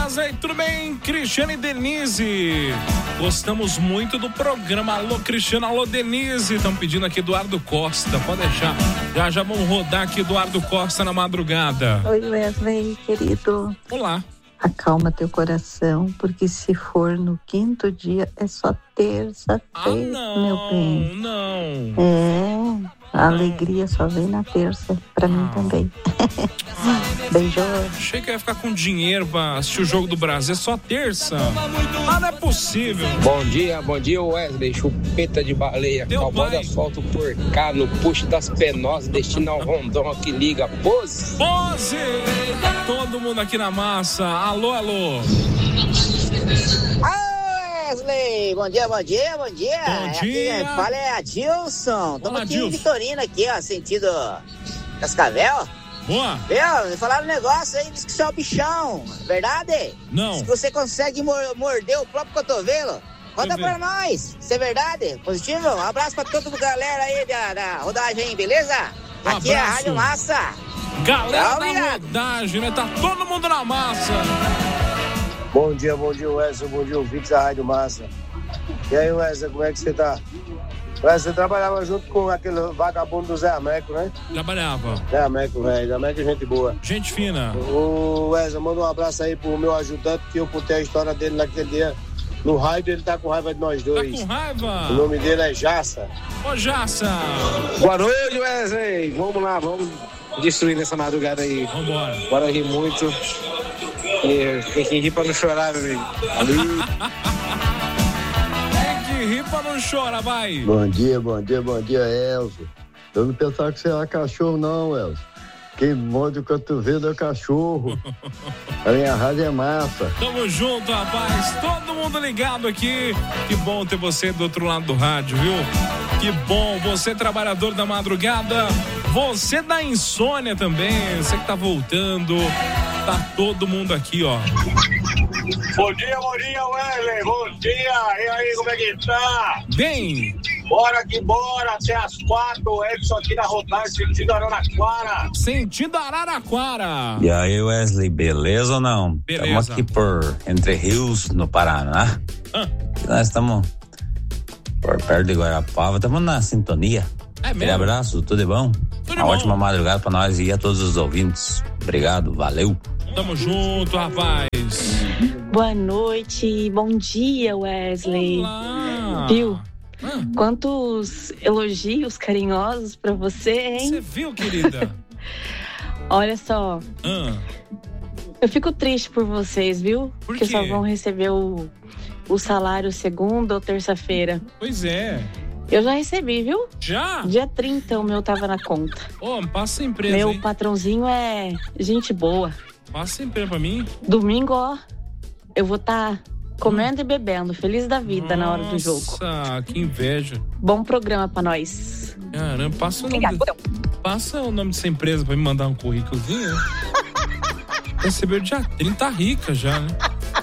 Wesley, tudo bem? Cristiane e Denise. Gostamos muito do programa. Alô, Cristiano, alô, Denise. Estão pedindo aqui Eduardo Costa. Pode deixar. Já vamos rodar aqui Eduardo Costa na madrugada. Oi, Wesley, querido. Olá. Acalma teu coração, porque se for no quinto dia, é só terça-feira, meu bem. Não. A alegria só vem na terça, pra mim também. Beijo. Achei que ia ficar com dinheiro pra assistir o Jogo do Brasil, é só terça. Não é possível. Bom dia, Wesley, chupeta de baleia. Calmando asfalto por cá, no puxo das penosas, destino ao Rondon que liga. Pose! Todo mundo aqui na massa. Alô. Wesley, bom dia. Bom dia. Aqui quem fala é Adilson. Estamos aqui em Vitorino, aqui, ó, sentido Cascavel. Boa. Me falaram um negócio aí, diz que você é o bichão, verdade? Não. Diz que você consegue morder o próprio cotovelo. Conta pra nós, se é verdade? Positivo? Um abraço pra toda a galera aí da rodagem, beleza? Aqui é a Rádio Massa. Galera da rodagem, né? Tá todo mundo na massa. Bom dia, Wesley. Bom dia, ouvintes da Rádio Massa. E aí, Wesley, como é que você tá? Wesley, você trabalhava junto com aquele vagabundo do Zé Ameco, né? Trabalhava. Zé Ameco, velho. Zé Ameco é gente boa. Gente fina. Ô, Wesley, manda um abraço aí pro meu ajudante, que eu contei a história dele naquele dia. No raio, ele tá com raiva de nós dois. Tá com raiva? O nome dele é Jassa. Ô, Jassa. Boa noite, Wesley. Vamos lá, vamos destruir nessa madrugada aí. Vambora. Bora rir muito. E tem que rir pra não chorar, meu amigo. Tem que rir pra não chorar, vai. Bom dia, Elcio. Eu não pensava que você era cachorro, não, Elcio. Quem morde o cotovelo é cachorro. A minha rádio é massa. Tamo junto, rapaz. Todo mundo ligado aqui. Que bom ter você do outro lado do rádio, viu? Que bom. Você, trabalhador da madrugada. Você da insônia também. Você que tá voltando. Tá todo mundo aqui, ó. Bom dia, Wesley. Bom dia. E aí, como é que tá? Bem. Bora que bora, até as 4, Edson aqui na rodagem, sentido Araraquara. E aí, Wesley, beleza ou não? Beleza. Estamos aqui por Entre Rios, no Paraná. Nós estamos por perto de Guarapava, estamos na sintonia. Aquele abraço, tudo de bom? Uma ótima madrugada pra nós e a todos os ouvintes. Obrigado, valeu. Tamo junto, rapaz. Boa noite, bom dia, Wesley. Olá. Viu? Quantos elogios carinhosos pra você, hein? Você viu, querida? Olha só. Eu fico triste por vocês, viu? Por Porque quê? só vão receber o salário segunda ou terça-feira. Pois é. Eu já recebi, viu? Já? Dia 30 o meu tava na conta. Passa a empresa, Meu hein? patrãozinho é gente boa. Passa a empresa pra mim. Domingo, ó, eu vou estar comendo e bebendo, feliz da vida. Nossa, na hora do jogo. Nossa, que inveja. Bom programa pra nós. Caramba, passa o nome dessa empresa pra me mandar um currículozinho. Recebeu dia 30, rica já, né?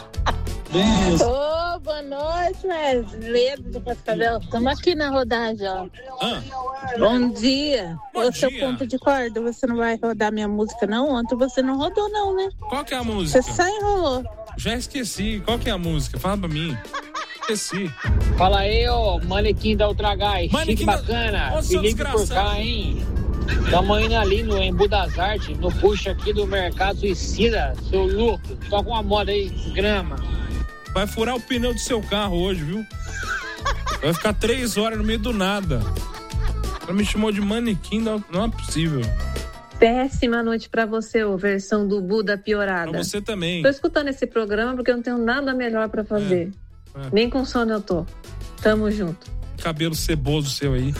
Boa noite, Wesley do Cascavel. Estamos aqui na rodagem, ó. Bom dia. Ô, seu ponto de corda, você não vai rodar minha música, não? Ontem você não rodou, não, né? Qual que é a música? Você só enrolou. Já esqueci. Qual que é a música? Fala pra mim. Esqueci. Fala aí, ô, manequim da Ultragás. Chique bacana. Ô, Me liga por cá, hein? Tamo indo ali no Embu das Artes, no puxo aqui do Mercado Suicida, seu louco. Toca uma moda aí, grama. Vai furar o pneu do seu carro hoje, viu? Vai ficar 3 horas no meio do nada. Ela me chamou de manequim, não é possível. Péssima noite pra você, ô, versão do Buda piorada. Pra você também. Tô escutando esse programa porque eu não tenho nada melhor pra fazer. Nem com sono eu tô. Tamo junto. Cabelo ceboso seu aí.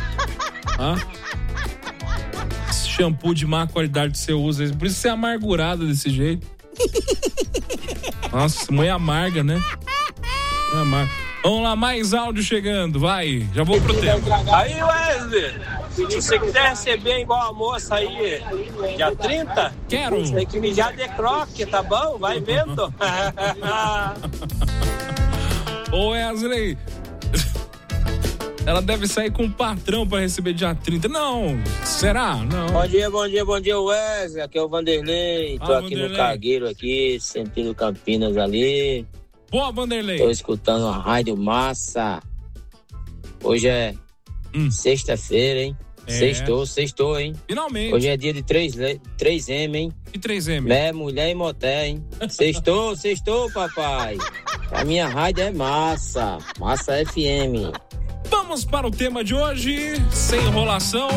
Esse shampoo de má qualidade que você usa. Por isso você é amargurada desse jeito. Nossa, mãe amarga, né? Amarga. Vamos lá, mais áudio chegando, vai. Já vou pro tempo. Aí, Wesley, se você quiser receber igual a moça aí, dia 30, quero. Tem que mijar de croque, tá bom? Vai vendo. Ô, Wesley, Ela deve sair com o patrão pra receber dia 30. Não, será? Não. Bom dia, Wesley. Aqui é o Vanderlei. Tô aqui Vanderlei. No Cargueiro aqui, sentindo Campinas ali. Boa, Vanderlei. Tô escutando a Rádio Massa. Hoje é sexta-feira, hein? Sextou, hein? Finalmente. Hoje é dia de 3M, hein? E 3M? Mulher e moté, hein? Sextou, papai. A minha rádio é Massa FM. Vamos para o tema de hoje, sem enrolação.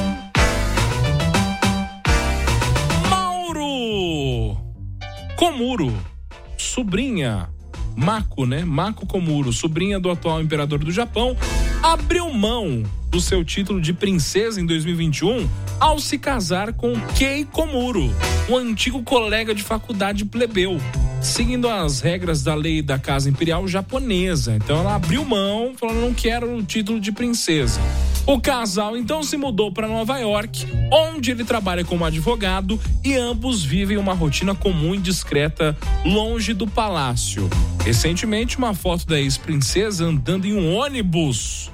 Mauro Komuro, sobrinha, Mako Komuro, sobrinha do atual imperador do Japão, abriu mão do seu título de princesa em 2021 ao se casar com Kei Komuro, um antigo colega de faculdade plebeu, seguindo as regras da lei da Casa Imperial japonesa. Então ela abriu mão, falando: não quero o título de princesa. O casal então se mudou para Nova York, onde ele trabalha como advogado, e ambos vivem uma rotina comum e discreta longe do palácio. Recentemente, uma foto da ex-princesa andando em um ônibus.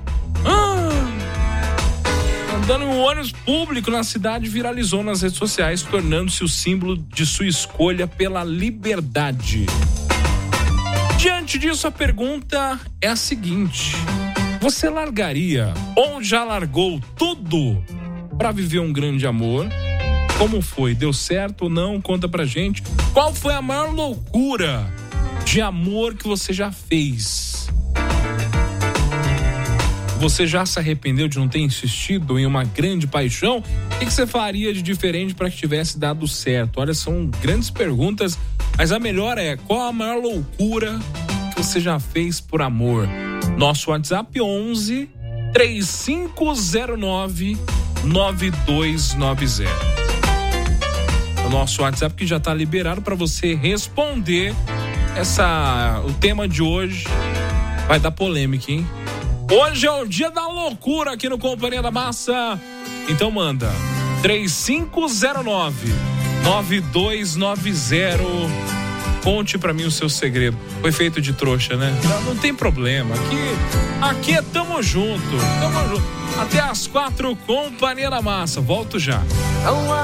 Andando em um ônibus público na cidade viralizou nas redes sociais, tornando-se o símbolo de sua escolha pela liberdade. Diante disso, a pergunta é a seguinte: você largaria ou já largou tudo para viver um grande amor? Como foi? Deu certo ou não? Conta pra gente. Qual foi a maior loucura de amor que você já fez? Você já se arrependeu de não ter insistido em uma grande paixão? O que você faria de diferente para que tivesse dado certo? Olha, são grandes perguntas, mas a melhor é: qual a maior loucura que você já fez por amor? Nosso WhatsApp 11 3509 9290. O nosso WhatsApp que já está liberado para você responder o tema de hoje. Vai dar polêmica, hein? Hoje é o dia da loucura aqui no Companhia da Massa. Então manda 3509-9290. Conte pra mim o seu segredo. Foi feito de trouxa, né? Não tem problema. Aqui é tamo junto. Até às 4, Companhia da Massa. Volto já.